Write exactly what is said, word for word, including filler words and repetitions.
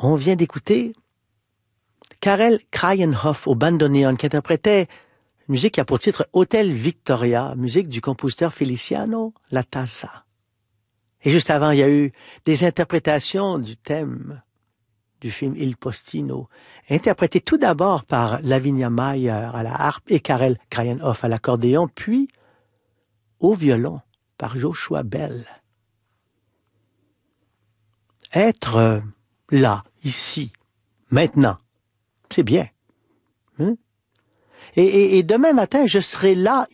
On vient d'écouter Karel Kraaienhof au bandoneon qui interprétait une musique qui a pour titre Hôtel Victoria, musique du compositeur Feliciano Latassa. Et juste avant, il y a eu des interprétations du thème du film Il Postino, interprété tout d'abord par Lavinia Mayer à la harpe et Karel Kraaienhof à l'accordéon, puis au violon par Joshua Bell. Être euh, là, ici, maintenant, c'est bien. Hein? Et, et, et demain matin, je serai là,